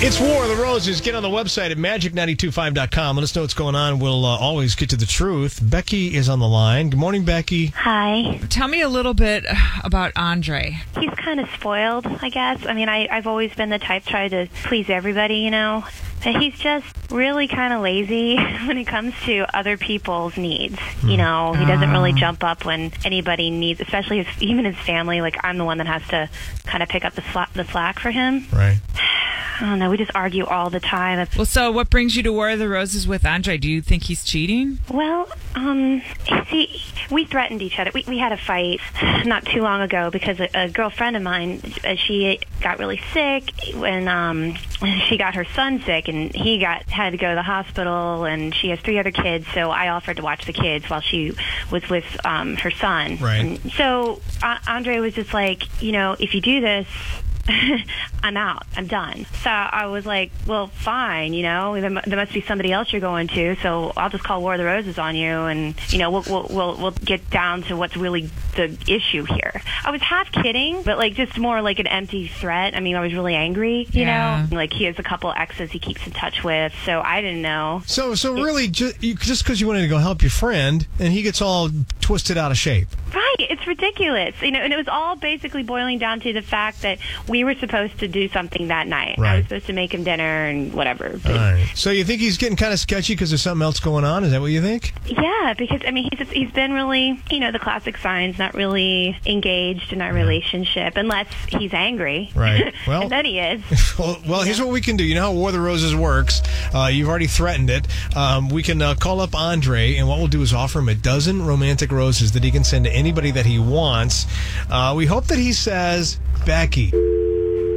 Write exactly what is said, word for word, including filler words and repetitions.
It's War of the Roses. Get on the website at magic nine two five dot com. Let us know what's going on. We'll uh, always get to the truth. Becky is on the line. Good morning, Becky. Hi. Tell me a little bit about Andre. He's kind of spoiled, I guess. I mean, I, I've always been the type to try to please everybody, you know. But he's just really kind of lazy when it comes to other people's needs. You know, he doesn't really jump up when anybody needs, especially his, even his family. Like, I'm the one that has to kind of pick up the, sla- the slack for him. Right. I don't know. We just argue all the time. Well, so what brings you to War of the Roses with Andre? Do you think he's cheating? Well, um, see, we threatened each other. We, we had a fight not too long ago because a, a girlfriend of mine, uh, she got really sick when um, she got her son sick, and he got had to go to the hospital, and she has three other kids, so I offered to watch the kids while she was with um, her son. Right. And so uh, Andre was just like, you know, if you do this, I'm out. I'm done. So I was like, well, fine, you know, there, there must be somebody else you're going to, so I'll just call War of the Roses on you, and, you know, we'll, we'll, we'll, we'll get down to what's really the issue here. I was half kidding, but, like, just more like an empty threat. I mean, I was really angry, you Yeah. know? Like, he has a couple exes he keeps in touch with, so I didn't know. So, so really, just because you wanted to go help your friend, and he gets all twisted out of shape. Right. It's ridiculous. You know, and it was all basically boiling down to the fact that we were supposed to do something that night. Right. I was supposed to make him dinner and whatever. But All right. So you think he's getting kind of sketchy because there's something else going on? Is that what you think? yeah, because, I mean, he's he's been really, you know, the classic signs, not really engaged in our relationship, unless he's angry. Right. Well, and then he is. Well, well, here's what we can do. You know how War of the Roses works. Uh, you've already threatened it. Um, we can uh, call up Andre, and what we'll do is offer him a dozen romantic roses that he can send to anybody that he wants. Uh, we hope that he says, Becky.